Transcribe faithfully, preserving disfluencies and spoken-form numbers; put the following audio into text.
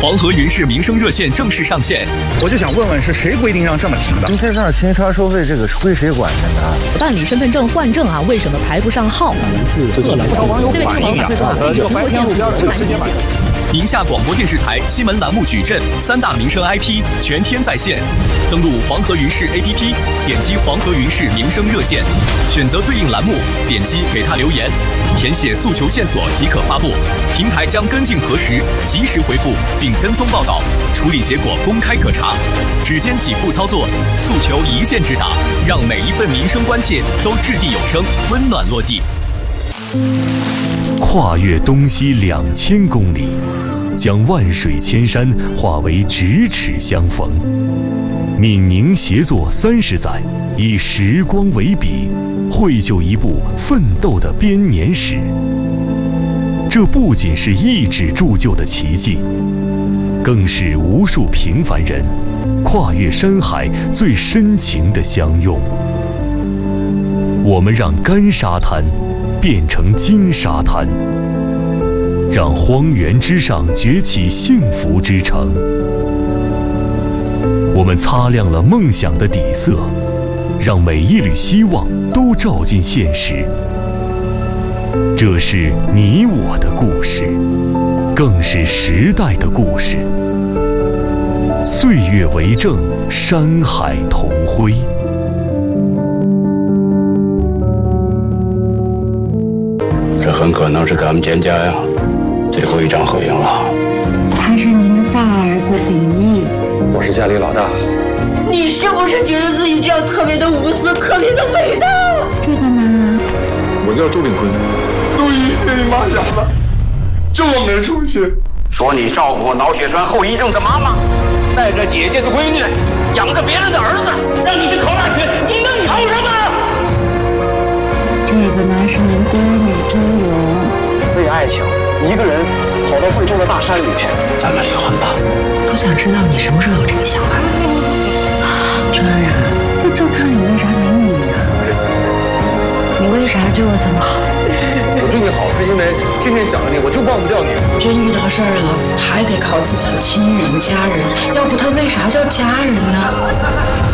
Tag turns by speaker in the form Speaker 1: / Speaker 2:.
Speaker 1: 黄河云氏民生热线正式上线。
Speaker 2: 我就想问问，是谁规定让这么停的？
Speaker 3: 您在这儿勤刷收费，这个归谁管着呢？
Speaker 4: 办理身份证换证啊，为什么排不上号？
Speaker 2: 字饿了不少网友反映啊，这个白天路边这个直接买。
Speaker 1: 宁夏广播电视台新闻栏目矩阵三大民生 I P 全天在线，登录黄河云氏 A P P， 点击黄河云氏民生热线，选择对应栏目，点击给他留言，填写诉求线索即可发布，平台将跟进核实，及时回复并跟踪报道，处理结果公开可查。只间几步操作，诉求一键直达，让每一份民生关切都掷地有声，温暖落地。
Speaker 5: 跨越东西两千公里，将万水千山化为咫尺相逢。闽宁协作三十载，以时光为笔，绘就一部奋斗的编年史。这不仅是一纸铸就的奇迹，更是无数平凡人跨越山海最深情的相拥。我们让干沙滩变成金沙滩，让荒原之上崛起幸福之城。我们擦亮了梦想的底色，让每一缕希望都照进现实。这是你我的故事，更是时代的故事。岁月为证，山海同辉。
Speaker 6: 这很可能是咱们简家呀最后一张合影了。
Speaker 7: 他是您的大儿子秉义，
Speaker 8: 我是家里老大。
Speaker 9: 你是不是觉得自己这样特别的无私，特别的伟大？
Speaker 7: 这个呢？
Speaker 8: 我叫周炳坤。
Speaker 10: 都一被你妈养了，这么没出息！
Speaker 6: 说你照顾脑血栓后遗症的妈妈，带着姐姐的闺女，养着别人的儿子，让你去考大学，你能考上吗？
Speaker 7: 这个呢是您闺女周蓉。
Speaker 8: 为爱情，一个人跑到贵州的大山里去。
Speaker 6: 咱们离婚吧。
Speaker 9: 我想知道你什么时候有这个想法。娟儿啊，
Speaker 7: 这照片里为啥没你呀？你为啥对我这么好？
Speaker 8: 我对你好是因为天天想着你，我就忘不掉你。
Speaker 9: 真遇到事儿了，还得靠自己的亲人家人，要不他为啥叫家人呢？